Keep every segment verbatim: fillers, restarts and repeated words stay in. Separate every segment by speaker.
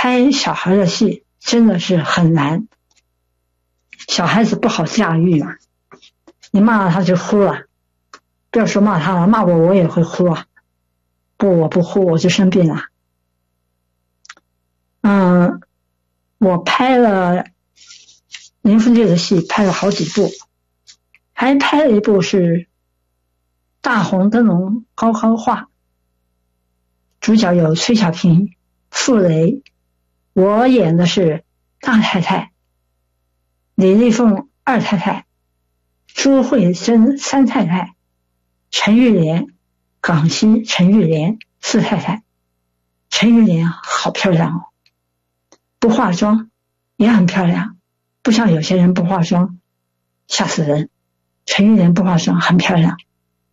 Speaker 1: 拍小孩的戏真的是很难，小孩子不好驾驭嘛，你骂了他就哭了，不要说骂他了，骂我我也会哭啊，不我不哭我就生病了。嗯，我拍了林凤介的戏，拍了好几部，还拍了一部是大红灯笼高高画，主角有崔小平、傅雷，我演的是大太太，李丽凤二太太，朱慧珍三太太，陈玉莲、港西陈玉莲四太太。陈玉莲好漂亮哦，不化妆也很漂亮，不像有些人不化妆吓死人。陈玉莲不化妆很漂亮，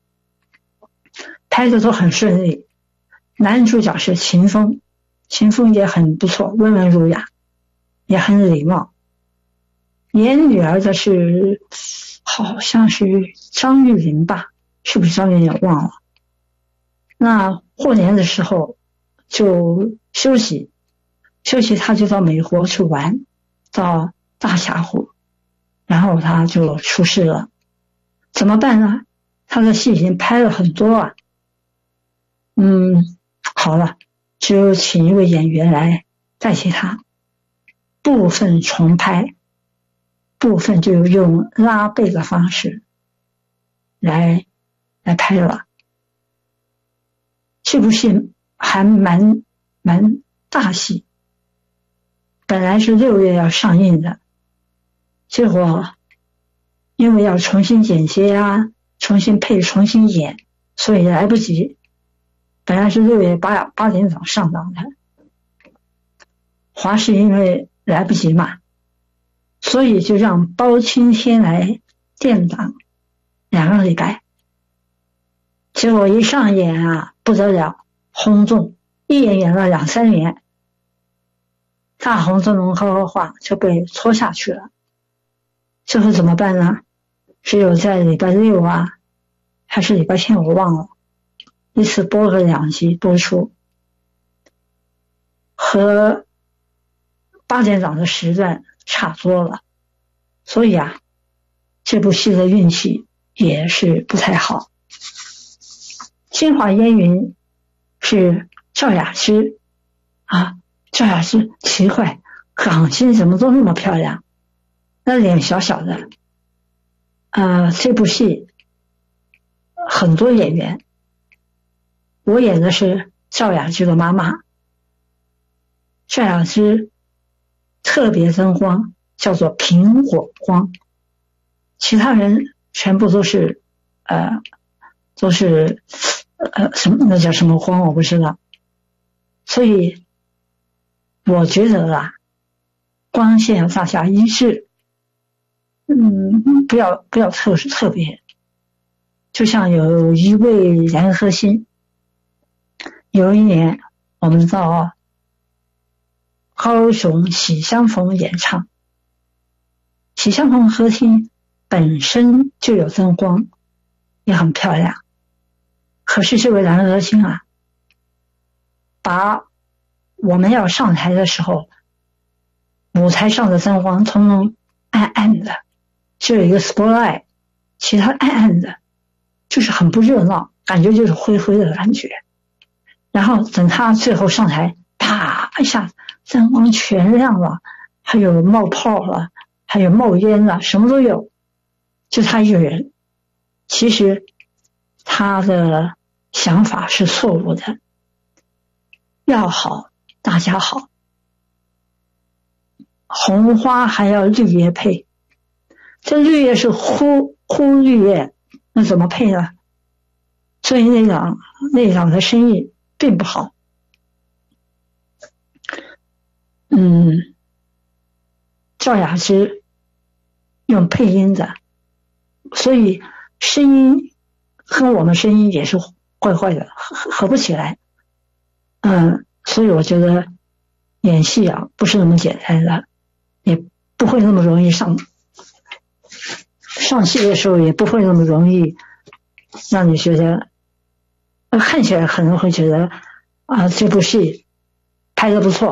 Speaker 1: 拍的都很顺利。男主角是秦风，秦风也很不错，温文儒雅，也很礼貌。演女儿的是好像是张玉玲吧，是不是张玉玲忘了。那过年的时候就休息，休息他就到美国去玩，到大峡谷，然后他就出事了。怎么办呢？他的戏已经拍了很多啊。嗯，好了，只有请一位演员来代替他，部分重拍，部分就用拉背的方式来来拍了。这部戏还蛮蛮大戏，本来是六月要上映的，结果因为要重新剪接啊，重新配，重新演，所以来不及。本来是六月八八点档上档的，华视因为来不及嘛，所以就让包青天来垫档两个礼拜。结果一上演啊，不得了，轰动，一演演了两三年，大红灯笼高高画就被拖下去了。最后怎么办呢？只有在礼拜六啊，还是礼拜天我忘了，一次播个两集播出，和八点档的时段差多了，所以啊，这部戏的运气也是不太好。京华烟云是赵雅芝啊，赵雅芝奇怪，港星怎么都那么漂亮，那脸小小的。呃，这部戏很多演员，我演的是赵雅芝的妈妈。赵雅芝特别灯光叫做苹果光，其他人全部都是呃都是呃什么那叫什么光我不知道。所以我觉得啊，光线大家一致，嗯，不要不要特特别。就像有一位然和欣，有一年我们到高雄喜相逢演唱，喜相逢歌厅本身就有灯光，也很漂亮。可是这位然和欣啊，把我们要上台的时候，舞台上的灯光通通暗暗的，只有一个 spotlight， 其他暗暗的，就是很不热闹，感觉就是灰灰的感觉。然后等他最后上台，啪一下灯光全亮了，还有冒泡了，还有冒烟了，什么都有，就他一个人。其实他的想法是错误的，要好大家好，红花还要绿叶配，这绿叶是忽忽绿叶，那怎么配呢？所以那场那场的生意并不好。嗯，赵雅芝用配音的，所以声音跟我们声音也是怪怪的，合合不起来。嗯，所以我觉得演戏啊不是那么简单的，也不会那么容易上上戏的时候也不会那么容易让你觉得看起来可能会觉得啊这部戏拍得不错。